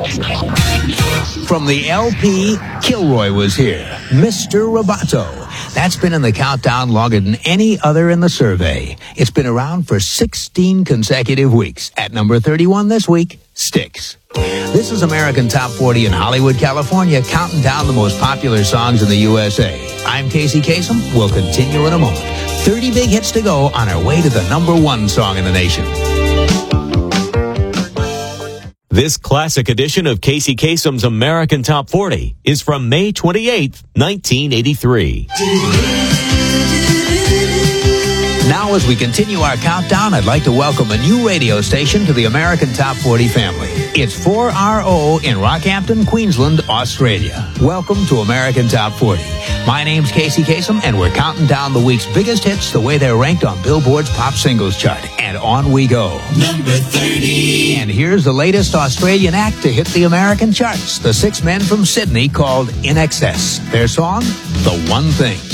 From the LP, Kilroy Was Here, Mr. Roboto. That's been in the countdown longer than any other in the survey. It's been around for 16 consecutive weeks. At number 31 this week, Styx. This is American Top 40 in Hollywood, California, counting down the most popular songs in the USA. I'm Casey Kasem. We'll continue in a moment. 30 big hits to go on our way to the number one song in the nation. This classic edition of Casey Kasem's American Top 40 is from May 28th, 1983. Now, as we continue our countdown, I'd like to welcome a new radio station to the American Top 40 family. It's 4RO in Rockhampton, Queensland, Australia. Welcome to American Top 40. My name's Casey Kasem, and we're counting down the week's biggest hits the way they're ranked on Billboard's Pop Singles chart. And on we go. Number 30. And here's the latest Australian act to hit the American charts. The six men from Sydney called In Excess. Their song, The One Thing.